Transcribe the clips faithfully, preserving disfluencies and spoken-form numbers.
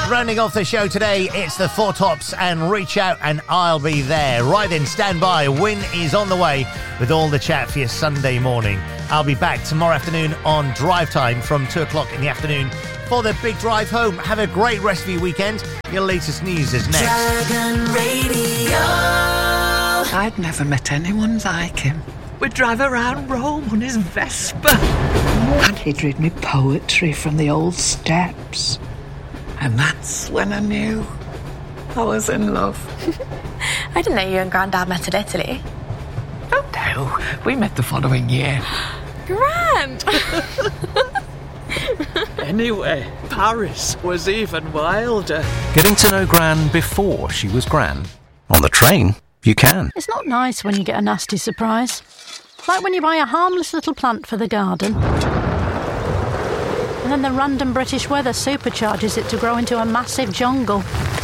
Rounding off the show today, it's the Four Tops and Reach Out and I'll Be There. Right then, stand by. Win is on the way with all the chat for your Sunday morning. I'll be back tomorrow afternoon on Drive Time from two o'clock in the afternoon for the big drive home. Have a great rest of your weekend. Your latest news is next. Dragon Radio. I'd never met anyone like him. We'd drive around Rome on his Vespa. And he'd read me poetry from the old steps. And that's when I knew I was in love. I didn't know you and Grandad met in Italy. Oh no, we met the following year. Grand! Anyway, Paris was even wilder. Getting to know Gran before she was Gran. On the train, you can. It's not nice when you get a nasty surprise. Like when you buy a harmless little plant for the garden. And then the random British weather supercharges it to grow into a massive jungle.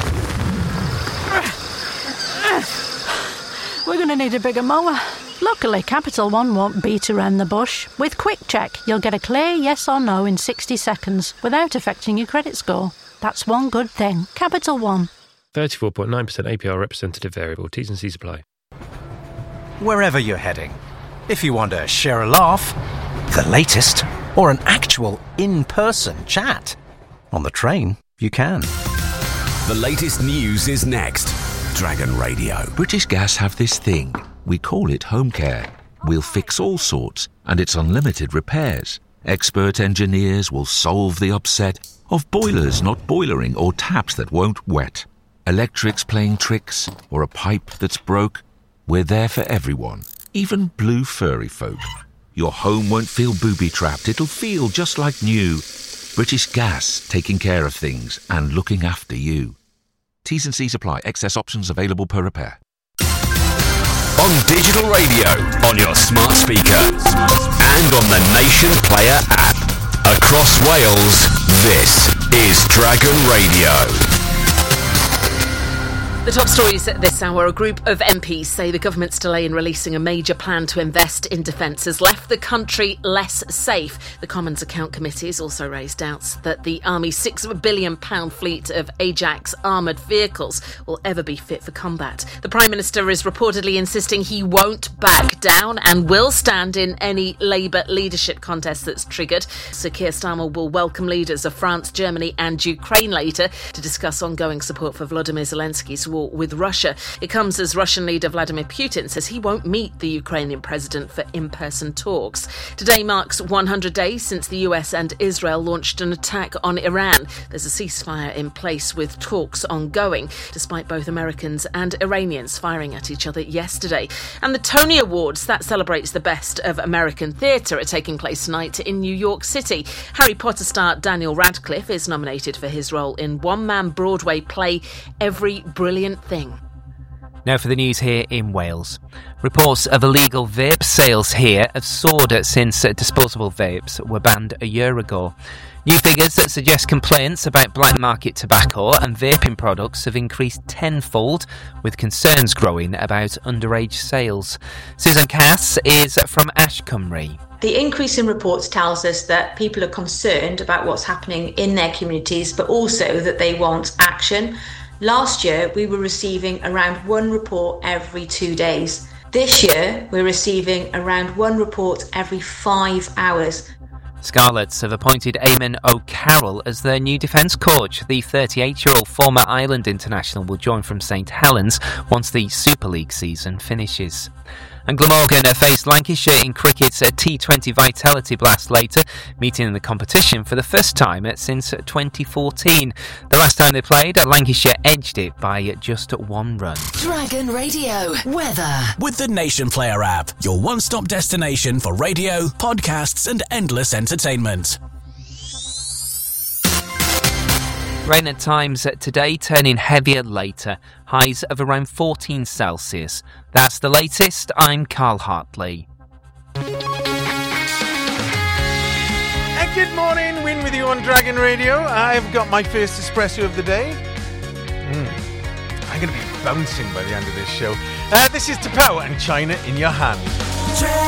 We're going to need a bigger mower. Luckily, Capital One won't beat around the bush. With Quick Check, you'll get a clear yes or no in sixty seconds without affecting your credit score. That's one good thing. Capital One. thirty-four point nine percent A P R representative variable. T's and C's apply. Wherever you're heading. If you want to share a laugh, the latest, or an actual in-person chat. On the train, you can. The latest news is next. Dragon Radio. British Gas have this thing. We call it home care. We'll fix all sorts, and it's unlimited repairs. Expert engineers will solve the upset of boilers not boilering or taps that won't wet. Electrics playing tricks, or a pipe that's broke. We're there for everyone, even blue furry folk. Your home won't feel booby-trapped. It'll feel just like new. British Gas, taking care of things and looking after you. T's and C's apply. Excess options available per repair. On digital radio, on your smart speaker, and on the Nation Player app. Across Wales, this is Dragon Radio. The top stories at this hour. A group of M Ps say the government's delay in releasing a major plan to invest in defence has left the country less safe. The Commons Account Committee has also raised doubts that the Army's six billion pounds fleet of Ajax armoured vehicles will ever be fit for combat. The Prime Minister is reportedly insisting he won't back down and will stand in any Labour leadership contest that's triggered. Sir Keir Starmer will welcome leaders of France, Germany and Ukraine later to discuss ongoing support for Volodymyr Zelensky's war with Russia. It comes as Russian leader Vladimir Putin says he won't meet the Ukrainian president for in-person talks. Today marks one hundred days since the U S and Israel launched an attack on Iran. There's a ceasefire in place with talks ongoing, despite both Americans and Iranians firing at each other yesterday. And the Tony Awards, that celebrates the best of American theatre, are taking place tonight in New York City. Harry Potter star Daniel Radcliffe is nominated for his role in one-man Broadway play Every Brilliant Thing. Now for the news here in Wales. Reports of illegal vape sales here have soared since disposable vapes were banned a year ago. New figures that suggest complaints about black market tobacco and vaping products have increased tenfold, with concerns growing about underage sales. Susan Cass is from Ashcombe. The increase in reports tells us that people are concerned about what's happening in their communities, but also that they want action. Last year, we were receiving around one report every two days. This year, we're receiving around one report every five hours. Scarlets have appointed Eamon O'Carroll as their new defence coach. The thirty-eight-year-old former Ireland international will join from St Helens once the Super League season finishes. And Glamorgan faced Lancashire in cricket's T twenty Vitality Blast later, meeting in the competition for the first time since twenty fourteen. The last time they played, Lancashire edged it by just one run. Dragon Radio weather. With the Nation Player app, your one-stop destination for radio, podcasts and endless entertainment. Rain at times today, turning heavier later. Highs of around fourteen Celsius. That's the latest. I'm Carl Hartley. And good morning, Win with you on Dragon Radio. I've got my first espresso of the day. Mm. I'm going to be bouncing by the end of this show. Uh, this is Tapao and China in Your Hand.